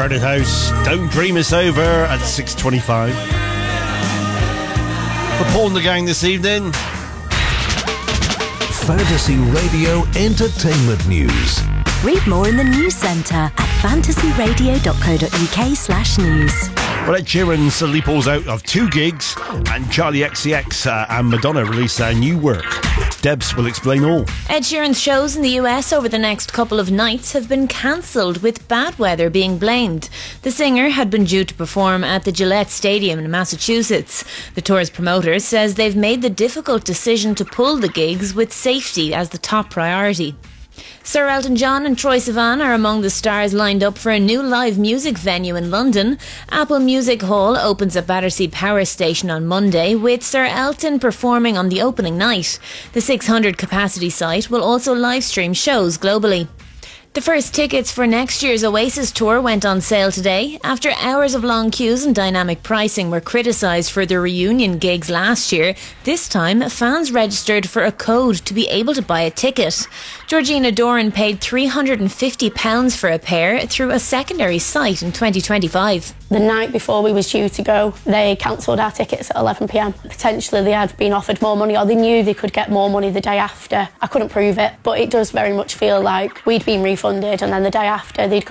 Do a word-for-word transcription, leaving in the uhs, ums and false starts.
Crowded House, Don't Dream Us Over at six twenty-five. For Paul and the gang this evening, Fantasy Radio Entertainment News. Read more in the news centre at fantasyradio.co.uk slash news. Well, Ed Sheeran suddenly pulls out of two gigs, and Charlie X C X uh, and Madonna release their new work. Debs will explain all. Ed Sheeran's shows in the U S over the next couple of nights have been cancelled, with bad weather being blamed. The singer had been due to perform at the Gillette Stadium in Massachusetts. The tour's promoter says they've made the difficult decision to pull the gigs with safety as the top priority. Sir Elton John and Troye Sivan are among the stars lined up for a new live music venue in London. Apple Music Hall opens at Battersea Power Station on Monday, with Sir Elton performing on the opening night. The six hundred capacity site will also live stream shows globally. The first tickets for next year's Oasis tour went on sale today. After hours of long queues and dynamic pricing were criticised for the reunion gigs last year, this time fans registered for a code to be able to buy a ticket. Georgina Doran paid three hundred fifty pounds for a pair through a secondary site in twenty twenty-five. The night before we was due to go, they cancelled our tickets at eleven p m. Potentially they had been offered more money, or they knew they could get more money the day after. I couldn't prove it, but it does very much feel like we'd been refunded, and then the day after they'd